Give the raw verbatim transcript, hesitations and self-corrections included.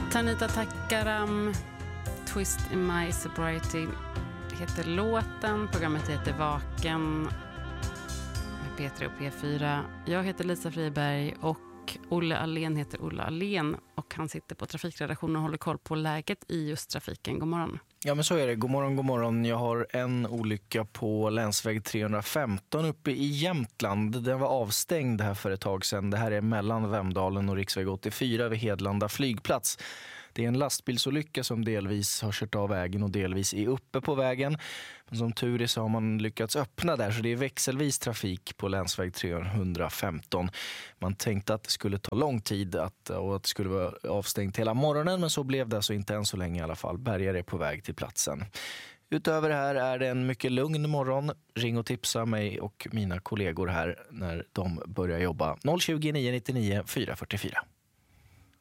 Tanita Takaram, Twist in My Sobriety heter låten. Programmet heter Vaken med P tre och P fyra. Jag heter Lisa Friberg och Olle Allén heter Olle Allén. Och han sitter på trafikredaktionen och håller koll på läget i just trafiken. God morgon. Ja, men så är det. God morgon, god morgon. Jag har en olycka på länsväg trehundrafemton uppe i Jämtland. Den var avstängd här för ett tag sedan. Det här är mellan Vemdalen och riksväg åttiofyra vid Hedlanda flygplats. Det är en lastbilsolycka som delvis har kört av vägen och delvis är uppe på vägen. Men som tur är så har man lyckats öppna där, så det är växelvis trafik på länsväg trehundrafemton. Man tänkte att det skulle ta lång tid att, och att det skulle vara avstängt hela morgonen, men så blev det alltså inte än så länge i alla fall. Bärgare är på väg till platsen. Utöver det här är det en mycket lugn morgon. Ring och tipsa mig och mina kollegor här när de börjar jobba. noll tjugo, nio nittionio, fyra fyrtiofyra.